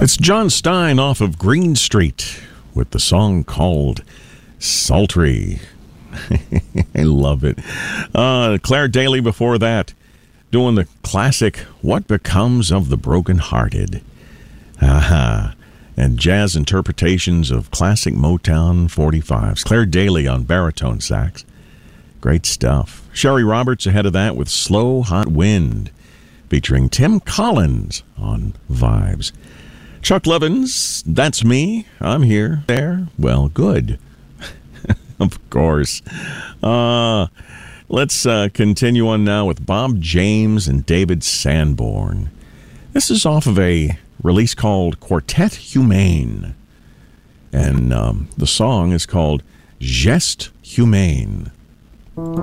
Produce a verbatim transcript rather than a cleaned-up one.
It's John Stein off of Green Street with the song called Sultry. I love it. Uh, Claire Daly before that, doing the classic What Becomes of the Broken-Hearted. Aha. And jazz interpretations of classic Motown forty-fives. Claire Daly on baritone sax. Great stuff. Sherry Roberts ahead of that with Slow Hot Wind, featuring Tim Collins on vibes. Chuck Levins, that's me. I'm here. There. Well, good. Of course. Uh, let's uh, continue on now with Bob James and David Sanborn. This is off of a release called Quartet Humaine. And um, the song is called Geste Humaine.